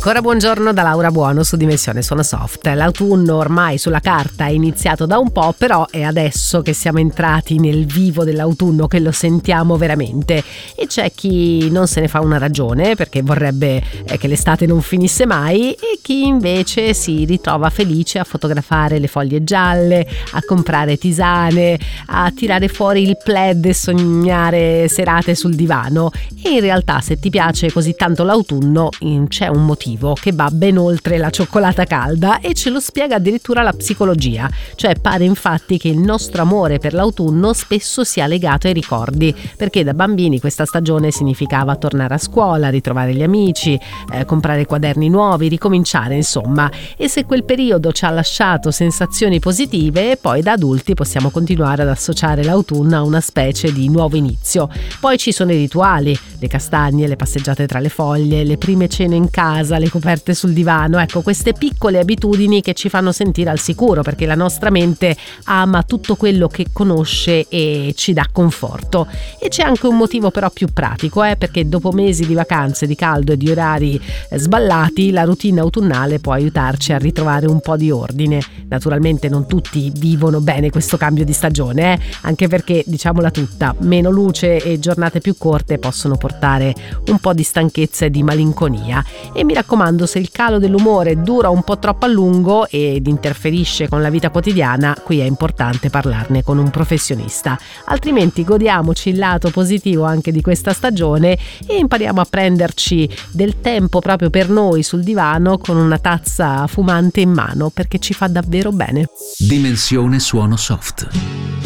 Ancora buongiorno da Laura Buono su Dimensione Suono Soft. L'autunno ormai sulla carta è iniziato da un po', però è adesso che siamo entrati nel vivo dell'autunno che lo sentiamo veramente, e c'è chi non se ne fa una ragione perché vorrebbe che l'estate non finisse mai, e chi invece si ritrova felice a fotografare le foglie gialle, a comprare tisane, a tirare fuori il plaid e sognare serate sul divano. E in realtà, se ti piace così tanto l'autunno, c'è un motivo che va ben oltre la cioccolata calda, e ce lo spiega addirittura la psicologia. Cioè, pare infatti che il nostro amore per l'autunno spesso sia legato ai ricordi, perché da bambini questa stagione significava tornare a scuola, ritrovare gli amici, comprare quaderni nuovi, ricominciare, insomma. E se quel periodo ci ha lasciato sensazioni positive, poi da adulti possiamo continuare ad associare l'autunno a una specie di nuovo inizio. Poi ci sono i rituali, le castagne, le passeggiate tra le foglie, le prime cene in casa, le coperte sul divano. Ecco, queste piccole abitudini che ci fanno sentire al sicuro, perché la nostra mente ama tutto quello che conosce e ci dà conforto. E c'è anche un motivo però più pratico, perché dopo mesi di vacanze, di caldo e di orari sballati, la routine autunnale può aiutarci a ritrovare un po' di ordine. Naturalmente non tutti vivono bene questo cambio di stagione, anche perché, diciamola tutta, meno luce e giornate più corte possono portare un po' di stanchezza e di malinconia. E mi raccomando, se il calo dell'umore dura un po' troppo a lungo ed interferisce con la vita quotidiana, qui è importante parlarne con un professionista, altrimenti godiamoci il lato positivo anche di questa stagione e impariamo a prenderci del tempo proprio per noi sul divano con una tazza fumante in mano, perché ci fa davvero bene. Dimensione Suono Soft.